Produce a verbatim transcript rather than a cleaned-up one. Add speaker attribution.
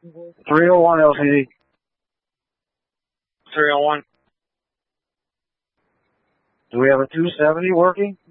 Speaker 1: three oh one L C D.
Speaker 2: three oh one.
Speaker 1: Do we have a two seventy working?